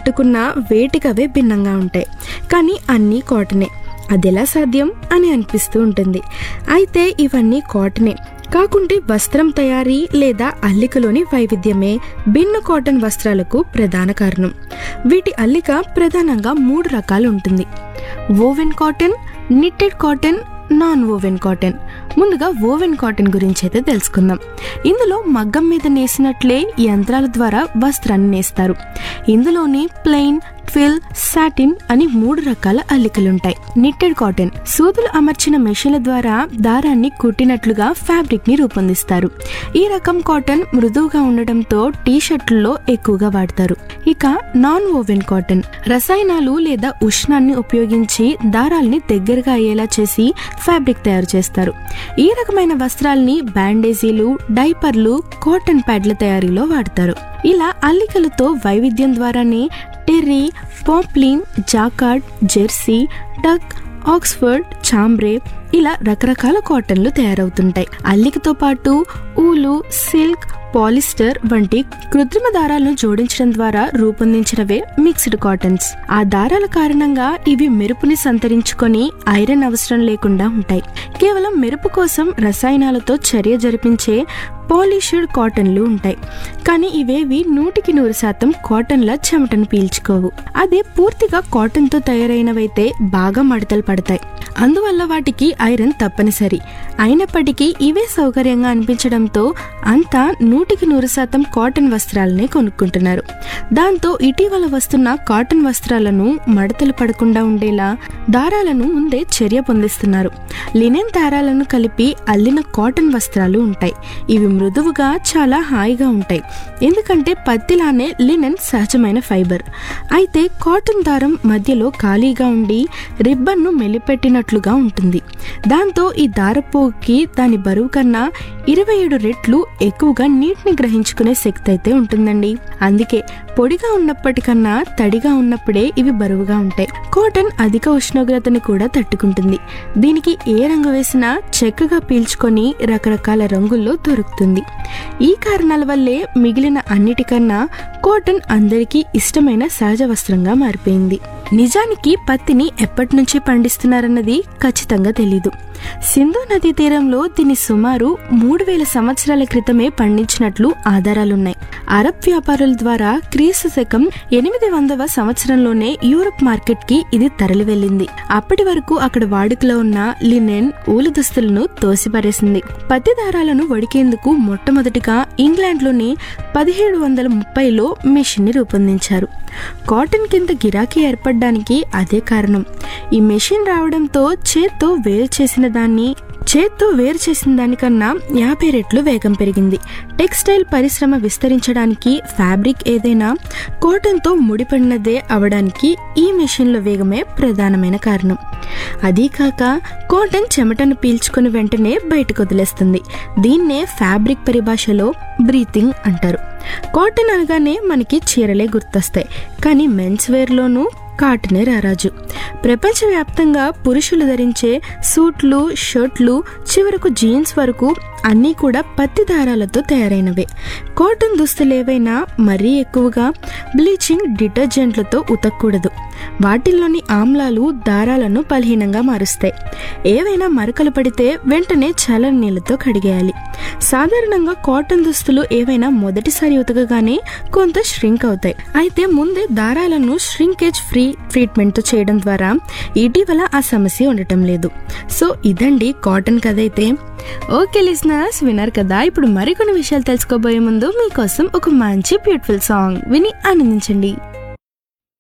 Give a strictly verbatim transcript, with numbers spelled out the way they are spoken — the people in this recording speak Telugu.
పట్టుకున్న వేటికవే భిన్నంగా ఉంటాయి, కానీ అన్నీ కాటనే. అదెలా సాధ్యం అని అనిపిస్తూ ఉంటుంది. అయితే ఇవన్నీ కాటనే కాకుంటే వస్త్రం తయారీ లేదా అల్లికలోని వైవిధ్యమే భిన్న కాటన్ వస్త్రాలకు ప్రధాన కారణం. వీటి అల్లిక ప్రధానంగా మూడు రకాలు ఉంటుంది: woven cotton, knitted cotton, non woven cotton. ముందుగా వోవెన్ కాటన్ గురించి అయితే తెలుసుకుందాం. ఇందులో మగ్గం మీద నేసినట్లే యంత్రాల ద్వారా వస్త్రాన్ని నేస్తారు. ఇందులోని ప్లెయిన్, ట్విల్, సాటిన్ అని మూడు రకాల అల్లికలుంటాయి. నిట్టెడ్ కాటన్ సూదులు అమర్చిన మెషిన్ల ద్వారా దారాన్ని కుట్టినట్లుగా ఫ్యాబ్రిక్ ని రూపొందిస్తారు. ఈ రకం కాటన్ మృదువుగా ఉండటంతో టీ షర్ట్లలో ఎక్కువగా వాడతారు. ఇక నాన్ వోవెన్ కాటన్ రసాయనాలు లేదా ఉష్ణాన్ని ఉపయోగించి దారాల్ని దగ్గరగా అయ్యేలా చేసి ఫ్యాబ్రిక్ తయారు చేస్తారు. ఈ రకమైన వస్త్రాల్ని బ్యాండేజీలు, డైపర్లు, కాటన్ ప్యాడ్ల తయారీలో వాడతారు. ఇలా అల్లికలతో వైవిధ్యం ద్వారానే terry, poplin, jacquard, Jersey, duck, Oxford, చాంబ్రే ఇలా రకరకాల కాటన్లు తయారవుతుంటాయి. అల్లికతో పాటు ఊలు, సిల్క్, పాలిస్టర్ వంటి కృత్రిమ దారాలను జోడించడం ద్వారా రూపొందించినవే మిక్స్డ్ కాటన్స్. ఆ దారాల కారణంగా ఇవి మెరుపుని సంతరించుకొని ఐరన్ అవసరం లేకుండా ఉంటాయి. కేవలం మెరుపు కోసం రసాయనాలతో చర్య జరిపించే పాలిష్డ్ కాటన్లు ఉంటాయి. కానీ ఇవేవి నూటికి నూరు శాతం కాటన్ల చెమటను పీల్చుకోవు. అదే పూర్తిగా కాటన్ తో తయారైనవైతే బాగా మడతలు పడతాయి. అందువల్ల వాటికి ఐరన్ తప్పనిసరి. అయినప్పటికీ ఇవే సౌకర్యంగా అనిపించడంతో అంతా నూటికి నూరు శాతం కాటన్ వస్త్రాలనే కొనుక్కుంటున్నారు. దాంతో ఇటీవల వస్తున్న కాటన్ వస్త్రాలను మడతలు పడకుండా ఉండేలా దారాలను ముందే చర్య పొందిస్తున్నారు. లినెన్ దారాలను కలిపి అల్లిన కాటన్ వస్త్రాలు ఉంటాయి. ఇవి మృదువుగా చాలా హాయిగా ఉంటాయి, ఎందుకంటే పత్తిలానే లినెన్ సహజమైన ఫైబర్. అయితే కాటన్ దారం మధ్యలో ఖాళీగా ఉండి రిబ్బన్ను మెలిపెట్టినట్లుగా ఉంటుంది. దాంతో ఈ దారపోగుకి దాని బరువు కన్నా ఇరవై ఏడు రెట్లు ఎక్కువగా నీటిని గ్రహించుకునే శక్తి అయితే ఉంటుందండి. అందుకే పొడిగా ఉన్నప్పటికన్నా తడిగా ఉన్నప్పుడే ఇవి బరువుగా ఉంటాయి. కాటన్ అధిక ఉష్ణోగ్రతని కూడా తట్టుకుంటుంది. దీనికి ఏ రంగు వేసినా చక్కగా పీల్చుకొని రకరకాల రంగుల్లో దొరుకుతుంది. ఈ కారణాల వల్లే మిగిలిన అన్నిటికన్నా కాటన్ అందరికీ ఇష్టమైన సహజ వస్త్రంగా మారిపోయింది. నిజానికి పత్తిని ఎప్పటి నుంచి పండిస్తున్నారన్నది ఖచ్చితంగా తెలీదు. సింధు నదీ తీరంలో దీన్ని సుమారు మూడు వేల సంవత్సరాల క్రితమే పండించినట్లు ఆధారాలున్నాయి. అరబ్ వ్యాపారుల ద్వారా క్రీస్తు శకం ఎనిమిది వందవ సంవత్సరంలోనే యూరప్ మార్కెట్ కి ఇది తరలి వెళ్ళింది. అప్పటి వరకు అక్కడ వాడుకలో ఉన్న లినెన్, ఊలు దుస్తులను తోసిపారేసింది. పత్తి దారాలను వడికేందుకు మొట్టమొదటిగా ఇంగ్లాండ్ లోని పదిహేడు వందల ముప్పైలో మెషిన్ ని రూపొందించారు. కాటన్ కింద గిరాకీ ఏర్పడడానికి అదే కారణం. ఈ మెషిన్ రావడంతో చేత్తో వేరు చేసిన దాన్ని చేత్తో వేరు చేసిన దానికన్నా యాభై రెట్లు వేగం పెరిగింది. టెక్స్టైల్ పరిశ్రమ విస్తరించడానికి ఫ్యాబ్రిక్ ఏదైనా కాటన్తో ముడిపడినదే అవడానికి ఈ మెషిన్ల వేగమే ప్రధానమైన కారణం. అదీ కాక కాటన్ చెమటను పీల్చుకుని వెంటనే బయటకు వదిలేస్తుంది. దీన్నే ఫ్యాబ్రిక్ పరిభాషలో బ్రీతింగ్ అంటారు. కాటన్ అనగానే మనకి చీరలే గుర్తొస్తాయి, కానీ మెన్స్ వేర్లోనూ కాటనే రారాజు. ప్రపంచవ్యాప్తంగా పురుషులు ధరించే సూట్లు, షర్ట్లు, చివరకు జీన్స్ వరకు అన్నీ కూడా పత్తి దారాలతో తయారైనవే. కాటన్ దుస్తులేవైనా మరీ ఎక్కువగా బ్లీచింగ్ డిటర్జెంట్లతో ఉతకూడదు. వాటిల్లోని ఆమ్లాలు దారాలను బలహీనంగా మారుస్తాయి. ఏవైనా మరకలు పడితే వెంటనే చల్లని నీళ్లతో కడిగేయాలి. సాధారణంగా కాటన్ దుస్తులు ఏవైనా మొదటిసారి ఉతకగానే కొంత ష్రింక్ అవుతాయి. అయితే ముందే దారాలను ష్రింకేజ్ ఫ్రీ ట్రీట్మెంట్ తో చేయడం ద్వారా ఇటీవల ఆ సమస్య ఉండటం లేదు. సో ఇదండి కాటన్ కథ అయితే. ఓకే లిజనర్స్, విన్నారు కదా. ఇప్పుడు మరికొన్ని విషయాలు తెలుసుకోబోయే ముందు మీకోసం ఒక మంచి బ్యూటిఫుల్ సాంగ్ విని ఆనందించండి.